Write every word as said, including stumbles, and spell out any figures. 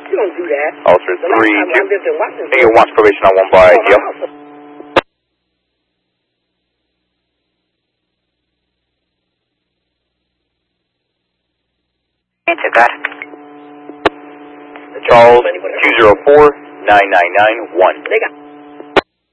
You don't do that. Officer The last three time I two. lived in Washington. Nigga wants probation on one by Oh, Yep. wow. It's got Charles two zero four nine nine nine one. They got